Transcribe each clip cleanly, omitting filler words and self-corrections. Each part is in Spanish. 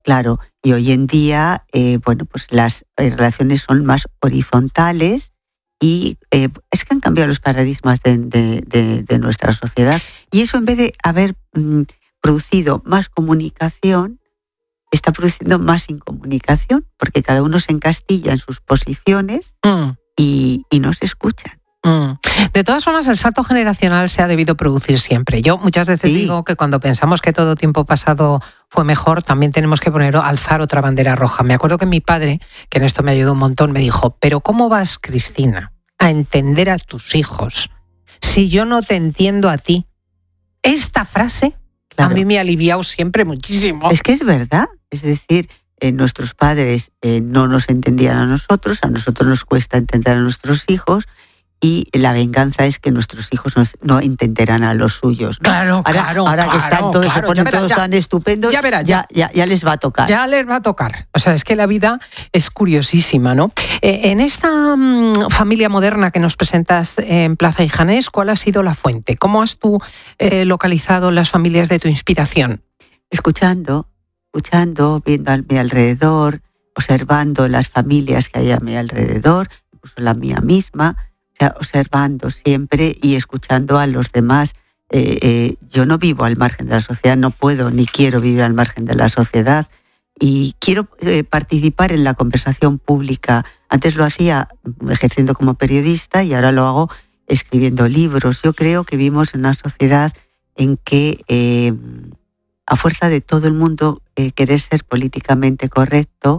Claro, y hoy en día, pues las relaciones son más horizontales y es que han cambiado los paradigmas de nuestra sociedad. Y eso, en vez de haber producido más comunicación, está produciendo más incomunicación, porque cada uno se encastilla en sus posiciones y no se escuchan. De todas formas, el salto generacional se ha debido producir siempre. Yo muchas veces digo que cuando pensamos que todo tiempo pasado fue mejor, también tenemos que alzar otra bandera roja. Me acuerdo que mi padre, que en esto me ayudó un montón, me dijo: pero ¿cómo vas, Cristina, a entender a tus hijos si yo no te entiendo a ti? Esta frase a mí me ha aliviado siempre muchísimo. Es que es verdad. Es decir, nuestros padres no nos entendían a nosotros nos cuesta entender a nuestros hijos. Y la venganza es que nuestros hijos no entenderán a los suyos, ¿no? Ahora que están todos, se ponen todos tan estupendos, ya les va a tocar. Ya les va a tocar. O sea, es que la vida es curiosísima, ¿no? En esta familia moderna que nos presentas en Plaza y Janés, ¿cuál ha sido la fuente? ¿Cómo has tú localizado las familias de tu inspiración? Escuchando, viendo a mi alrededor, observando las familias que hay a mi alrededor, incluso la mía misma. O sea, observando siempre y escuchando a los demás. Yo no vivo al margen de la sociedad, no puedo ni quiero vivir al margen de la sociedad y quiero participar en la conversación pública. Antes lo hacía ejerciendo como periodista y ahora lo hago escribiendo libros. Yo creo que vivimos en una sociedad en que a fuerza de todo el mundo querer ser políticamente correcto,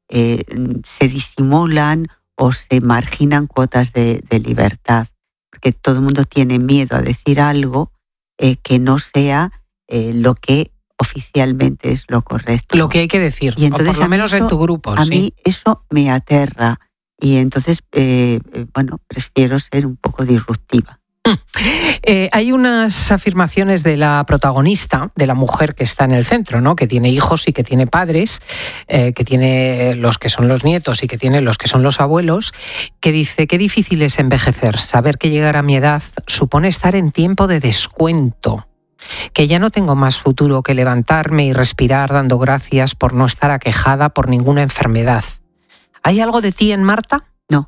se disimulan o se marginan cuotas de libertad, porque todo el mundo tiene miedo a decir algo que no sea lo que oficialmente es lo correcto. Lo que hay que decir, y entonces, o por lo menos en tu grupo. A mí eso me aterra y entonces, prefiero ser un poco disruptiva. Hay unas afirmaciones de la protagonista, de la mujer que está en el centro, ¿no? Que tiene hijos y que tiene padres, que tiene los que son los nietos y que tiene los que son los abuelos, que dice: qué difícil es envejecer, saber que llegar a mi edad supone estar en tiempo de descuento, que ya no tengo más futuro que levantarme y respirar dando gracias por no estar aquejada por ninguna enfermedad. ¿Hay algo de ti en Marta? No,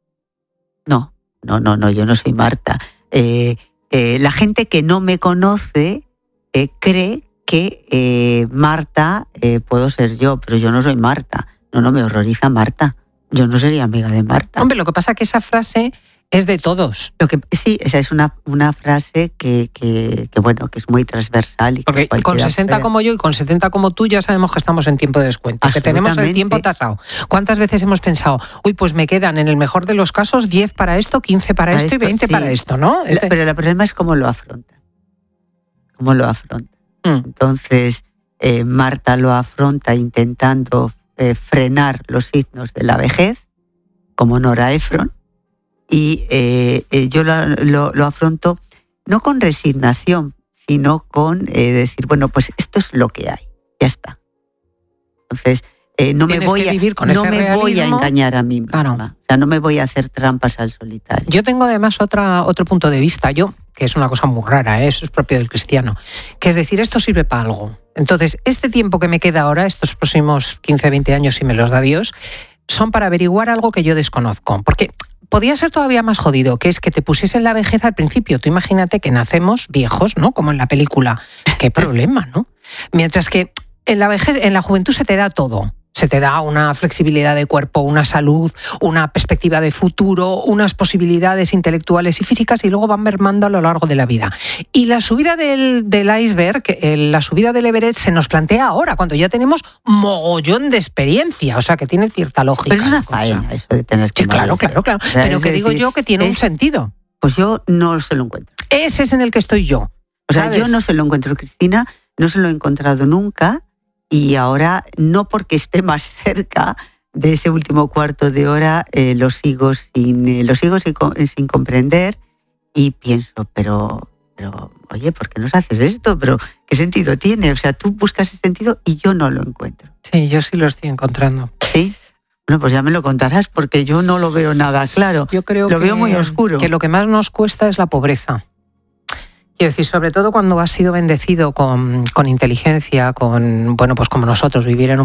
yo no soy Marta. La gente que no me conoce cree que Marta puedo ser yo, pero yo no soy Marta. No me horroriza Marta. Yo no sería amiga de Marta. Hombre, lo que pasa es que esa frase es de todos. Sí, esa es una frase que es muy transversal. Y porque con 60 como yo y con 70 como tú ya sabemos que estamos en tiempo de descuento, que tenemos el tiempo tasado. ¿Cuántas veces hemos pensado, pues me quedan en el mejor de los casos 10 para esto, 15 para esto y 20 para esto, ¿no? Pero el problema es cómo lo afrontan. Entonces, Marta lo afronta intentando frenar los signos de la vejez, como Nora Ephron. Y yo lo afronto no con resignación, sino con decir, pues esto es lo que hay, ya está. Entonces, no me voy a engañar a mí misma. Claro. O sea, no me voy a hacer trampas al solitario. Yo tengo además otro punto de vista, que es una cosa muy rara, eso es propio del cristiano, que es decir, esto sirve para algo. Entonces, este tiempo que me queda ahora, estos próximos 15, 20 años, si me los da Dios, son para averiguar algo que yo desconozco. Porque podía ser todavía más jodido, que es que te pusiesen la vejez al principio. Tú imagínate que nacemos viejos, ¿no? Como en la película. Qué problema, ¿no? Mientras que en la vejez, en la juventud se te da todo. Se te da una flexibilidad de cuerpo, una salud, una perspectiva de futuro, unas posibilidades intelectuales y físicas, y luego van mermando a lo largo de la vida. Y la subida del iceberg, la subida del Everest, se nos plantea ahora, cuando ya tenemos mogollón de experiencia, o sea, que tiene cierta lógica. Pero es una faena eso de tener que... Sí, claro. Pero que digo yo que tiene un sentido. Pues yo no se lo encuentro. Ese es en el que estoy yo. O sea, yo no se lo encuentro, Cristina, no se lo he encontrado nunca. Y ahora, no porque esté más cerca de ese último cuarto de hora, lo sigo sin comprender y pienso, pero oye, ¿por qué nos haces esto? ¿Pero qué sentido tiene? O sea, tú buscas ese sentido y yo no lo encuentro. Sí, yo sí lo estoy encontrando. ¿Sí? Bueno, pues ya me lo contarás porque yo no lo veo nada claro. Yo creo lo veo muy oscuro. Que lo que más nos cuesta es la pobreza. Quiero decir, sobre todo cuando has sido bendecido con inteligencia, pues como nosotros, vivir en un